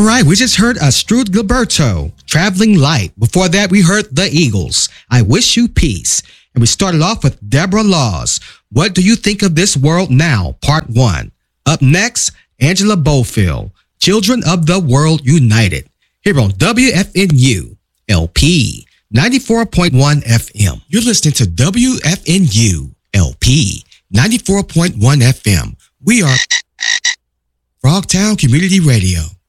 right, we just heard Astrud Gilberto, Traveling Light. Before that, we heard The Eagles, I Wish You Peace. And we started off with Deborah Laws, What Do You Think of This World Now, Part 1. Up next, Angela Bofill, Children of the World United, here on WFNU, LP, 94.1 FM. You're listening to WFNU, LP, 94.1 FM. We are Frogtown Community Radio.